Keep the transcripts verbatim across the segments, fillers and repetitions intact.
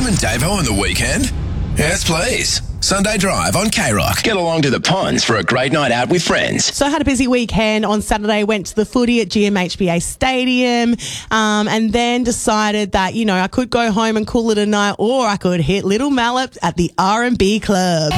and Davo on the weekend? Yes, please. Sunday Drive on K-Rock. Get along to the ponds for a great night out with friends. So I had a busy weekend. On Saturday, went to the footy at G M H B A Stadium, um, and then decided that, you know, I could go home and call it a night, or I could hit Little Mallet at the R and B clubs.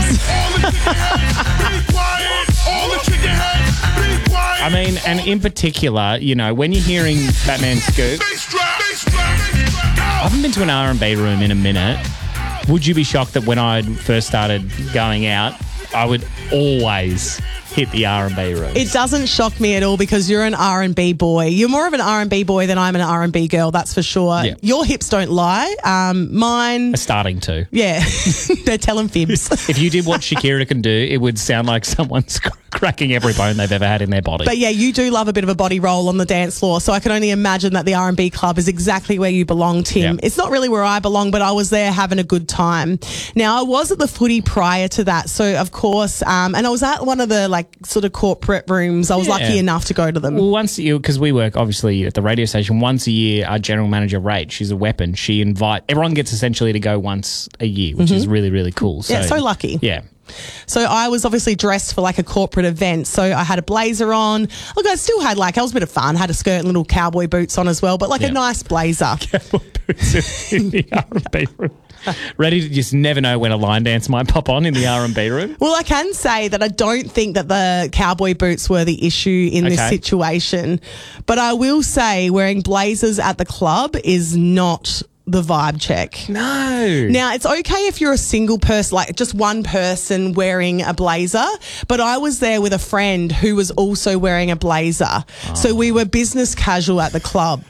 I mean, and in particular, you know, when you're hearing Batman Scoop, I haven't been to an R and B room in a minute. Would you be shocked that when I first started going out, I would always hit the R and B room? It doesn't shock me at all because you're an R and B boy. You're more of an R and B boy than I'm an R and B girl, that's for sure. Yeah. Your hips don't lie. Um, mine... Are starting to. Yeah, they're telling fibs. If you did what Shakira can do, it would sound like someone's cracking every bone they've ever had in their body. But yeah, you do love a bit of a body roll on the dance floor, so I can only imagine that the R and B club is exactly where you belong, Tim. Yep. It's not really where I belong, but I was there having a good time. Now, I was at the footy prior to that, so of course, um, and I was at one of the like sort of corporate rooms. I was Yeah. lucky enough to go to them. Well, once you, because we work obviously at the radio station, once a year, our general manager, Rach, she's a weapon. She invite everyone gets essentially to go once a year, which mm-hmm. is really, really cool. So, yeah, so lucky. Yeah. So I was obviously dressed for like a corporate event. So I had a blazer on. Look, I still had like, I was a bit of fun. Had a skirt and little cowboy boots on as well, but like yeah. a nice blazer. Cowboy boots in the R and B room. Ready to just never know when a line dance might pop on in the R and B room? Well, I can say that I don't think that the cowboy boots were the issue in okay. this situation. But I will say wearing blazers at the club is not the vibe check. No. Now, it's okay if you're a single person, like just one person wearing a blazer, but I was there with a friend who was also wearing a blazer. Oh. So we were business casual at the club.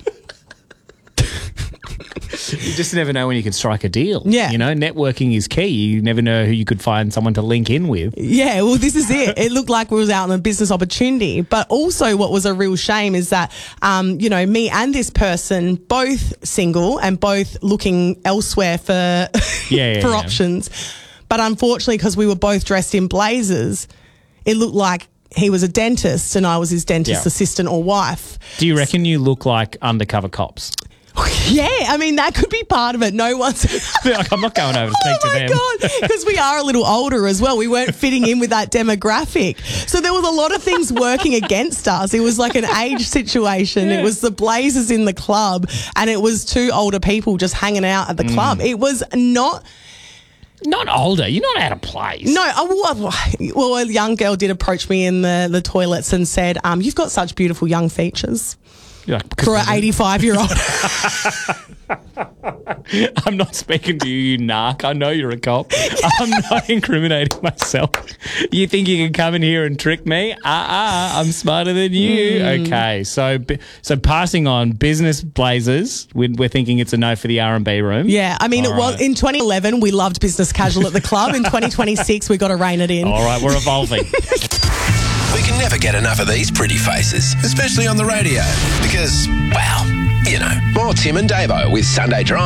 You just never know when you can strike a deal. Yeah. You know, networking is key. You never know who you could find someone to link in with. Yeah, well, this is it. It looked like we was out on a business opportunity. But also what was a real shame is that, um, you know, me and this person, both single and both looking elsewhere for, yeah, yeah, for yeah. options. But unfortunately, because we were both dressed in blazers, it looked like he was a dentist and I was his dentist Yeah. assistant or wife. Do you reckon you look like undercover cops? Yeah, I mean, that could be part of it. No one's... Like, I'm not going over to speak oh to them. Oh, my God, because we are a little older as well. We weren't fitting in with that demographic. So there was a lot of things working against us. It was like an age situation. Yeah. It was the blazers in the club and it was two older people just hanging out at the mm. club. It was not... Not older. You're not out of place. No. I, well, a young girl did approach me in the, the toilets and said, um, you've got such beautiful young features. Like, for an eighty-five-year-old. I'm not speaking to you, you narc. I know you're a cop. I'm not incriminating myself. You think you can come in here and trick me? Ah, uh-uh, I'm smarter than you. Mm. Okay, so so passing on business blazers, we're, we're thinking it's a no for the R and B room. Yeah, I mean, All it was right. in twenty eleven, we loved business casual at the club. In twenty twenty-six, we got to rein it in. All right, we're evolving. We can never get enough of these pretty faces, especially on the radio. Because, well, you know, more Tim and Davo with Sunday Drive.